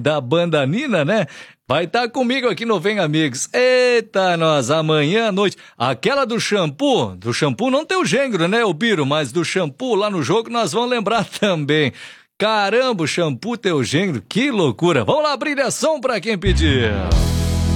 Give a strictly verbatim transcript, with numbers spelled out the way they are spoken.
da banda Nina, né? Vai estar comigo aqui no Vem Amigos. Eita, nós, amanhã à noite. Aquela do shampoo, do shampoo não tem o gênero, né, o Biro? Mas do shampoo lá no jogo nós vamos lembrar também. Caramba, o shampoo teu gênero, que loucura. Vamos lá, brilha som pra quem pediu.